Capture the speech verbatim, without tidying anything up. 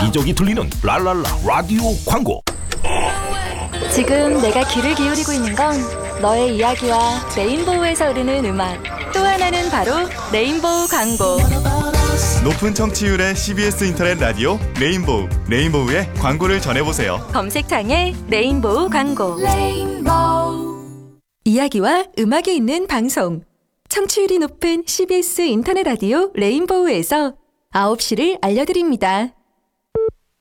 여기저기 들리는 랄랄라 라디오 광고. 지금 내가 귀를 기울이고 있는 건 너의 이야기와 레인보우에서 흐르는 음악, 또 하나는 바로 레인보우 광고. 높은 청취율의 씨비에스 인터넷 라디오 레인보우. 레인보우의 광고를 전해보세요. 검색창에 레인보우 광고. 레인보우. 이야기와 음악이 있는 방송. 청취율이 높은 씨비에스 인터넷 라디오 레인보우에서 아홉 시를 알려드립니다.